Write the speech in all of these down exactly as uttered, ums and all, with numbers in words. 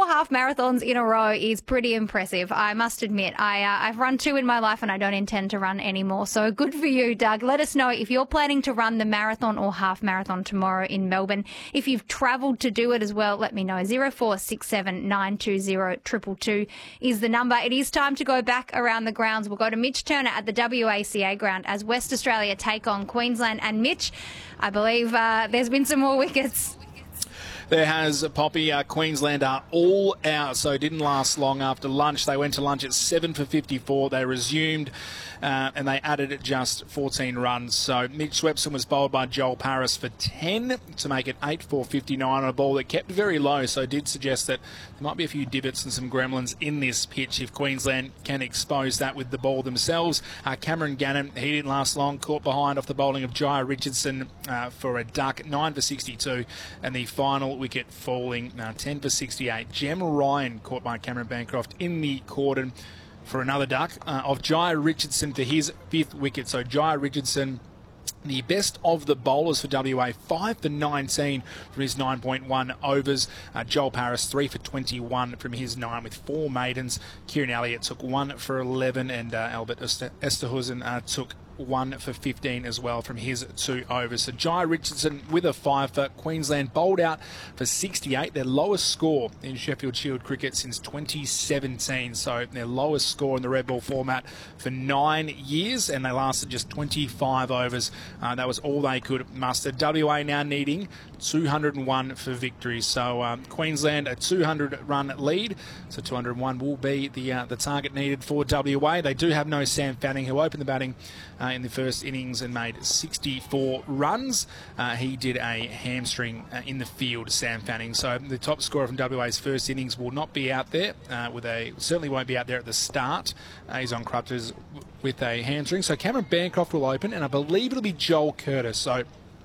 four half marathons in a row is pretty impressive, I must admit. I, uh, I've run two in my life and I don't intend to run anymore. So good for you, Doug. Let us know if you're planning to run the marathon or half marathon tomorrow in Melbourne. If you've travelled to do it as well, let me know. zero four six seven nine two zero two two two is the number. It is time to go back around the grounds. We'll go to Mitch Turner at the W A C A ground as West Australia take on Queensland. And Mitch, I believe uh, there's been some more wickets. There has, Poppy. Uh, Queensland are all out, so it didn't last long after lunch. They went to lunch at seven for fifty-four. They resumed uh, and they added just fourteen runs. So Mitch Swepson was bowled by Joel Paris for ten to make it eight for fifty-nine on a ball that kept very low, so it did suggest that there might be a few divots and some gremlins in this pitch if Queensland can expose that with the ball themselves. Uh, Cameron Gannon, he didn't last long, caught behind off the bowling of Jaya Richardson uh, for a duck, nine for sixty-two, and the final wicket falling uh, ten for sixty-eight. Jem Ryan caught by Cameron Bancroft in the cordon for another duck uh, of Jaya Richardson for his fifth wicket. So Jaya Richardson, the best of the bowlers for W A, five for nineteen from his nine point one overs. Uh, Joel Paris, three for twenty-one from his nine with four maidens. Kieran Elliott took one for eleven, and uh, Albert Esterhuizen uh, took one for fifteen as well from his two overs. So Jaya Richardson with a five for Queensland, bowled out for sixty-eight, their lowest score in Sheffield Shield cricket since twenty seventeen. So their lowest score in the red ball format for nine years, and they lasted just twenty-five overs. Uh, that was all they could muster. W A now needing two hundred one for victory. So um, Queensland a two hundred run lead. So two hundred one will be the uh, the target needed for W A. They do have no Sam Fanning, who opened the batting Uh, in the first innings and made sixty-four runs. Uh, he did a hamstring uh, in the field, Sam Fanning. So the top scorer from W A's first innings will not be out there. Uh, with a certainly won't be out there at the start. Uh, he's on crutches with a hamstring. So Cameron Bancroft will open, and I believe it'll be Joel Curtis. So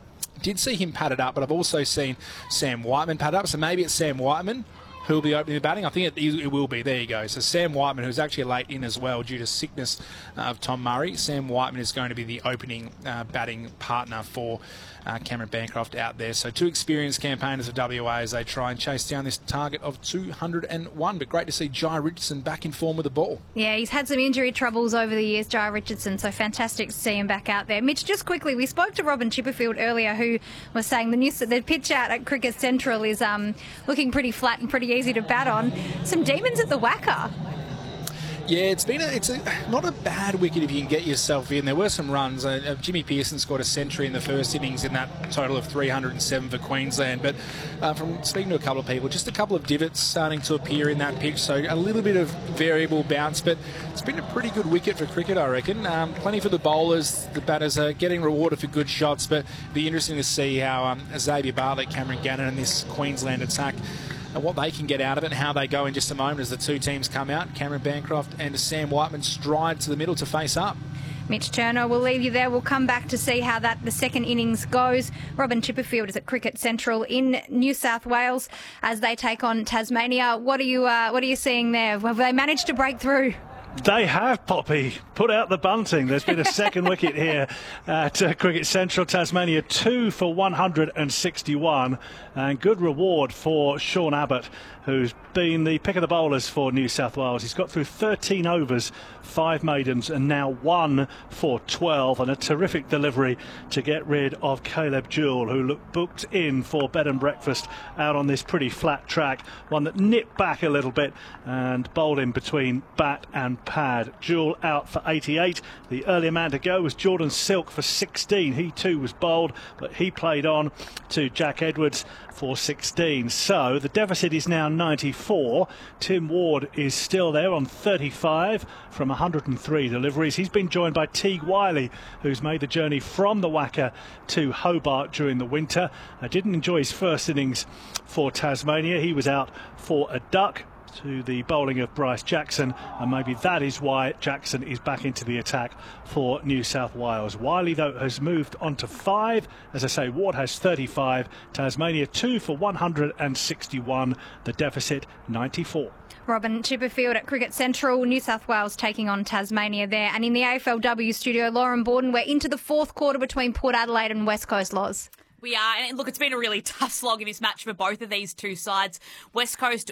did see him padded up, but I've also seen Sam Whiteman padded up. So maybe it's Sam Whiteman who will be opening the batting. I think it, it will be. There you go. So Sam Whiteman, who's actually late in as well due to sickness uh, of Tom Murray. Sam Whiteman is going to be the opening uh, batting partner for uh, Cameron Bancroft out there. So two experienced campaigners of W A as they try and chase down this target of two hundred one. But great to see Jaya Richardson back in form with the ball. Yeah, he's had some injury troubles over the years, Jaya Richardson, so fantastic to see him back out there. Mitch, just quickly, we spoke to Robin Chipperfield earlier, who was saying the news that the pitch out at Cricket Central is um, looking pretty flat and pretty easy to bat on. Some demons at the Wacker. Yeah, it's been a, it's a, not a bad wicket if you can get yourself in. There were some runs. Uh, Jimmy Pearson scored a century in the first innings in that total of three hundred seven for Queensland. But uh, from speaking to a couple of people, just a couple of divots starting to appear in that pitch. So a little bit of variable bounce, but it's been a pretty good wicket for cricket, I reckon. Um, plenty for the bowlers. The batters are getting rewarded for good shots, but it'll be interesting to see how um, Xavier Bartlett, Cameron Gannon and this Queensland attack and what they can get out of it and how they go in just a moment as the two teams come out. Cameron Bancroft and Sam Whiteman stride to the middle to face up. Mitch Turner, we'll leave you there. We'll come back to see how that the second innings goes. Robin Chipperfield is at Cricket Central in New South Wales as they take on Tasmania. What are you uh, what are you seeing there? Have they managed to break through? They have, Poppy. Put out the bunting. There's been a second wicket here at uh, Cricket Central. Tasmania two for one hundred sixty-one, and good reward for Sean Abbott, who's been the pick of the bowlers for New South Wales. He's got through thirteen overs, five maidens, and now one for twelve, and a terrific delivery to get rid of Caleb Jewell, who looked booked in for bed and breakfast out on this pretty flat track, one that nipped back a little bit and bowled in between bat and pad. Jewell out for eighty-eight. The earlier man to go was Jordan Silk for sixteen. He too was bowled, but he played on to Jack Edwards for sixteen. So the deficit is now ninety-four. Tim Ward is still there on thirty-five from one hundred three deliveries. He's been joined by Teague Wiley, who's made the journey from the Wacker to Hobart during the winter. I didn't enjoy his first innings for Tasmania. He was out for a duck to the bowling of Bryce Jackson, and maybe that is why Jackson is back into the attack for New South Wales. Wiley, though, has moved on to five. As I say, Ward has thirty-five. Tasmania two for one hundred sixty-one. The deficit ninety-four. Robin Chipperfield at Cricket Central, New South Wales taking on Tasmania there. And in the A F L W studio, Lauren Borden, we're into the fourth quarter between Port Adelaide and West Coast, Loz. We are, and look, it's been a really tough slog in this match for both of these two sides. West Coast